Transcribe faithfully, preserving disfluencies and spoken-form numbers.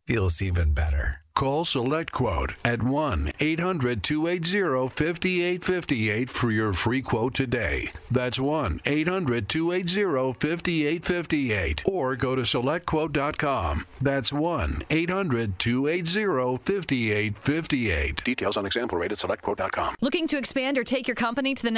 feels even better. Call SelectQuote at one eight hundred two eight zero five eight five eight for your free quote today. That's one eight hundred two eight zero five eight five eight. Or go to select quote dot com. That's one eight hundred two eight zero five eight five eight. Details on example rate at select quote dot com. Looking to expand or take your company to the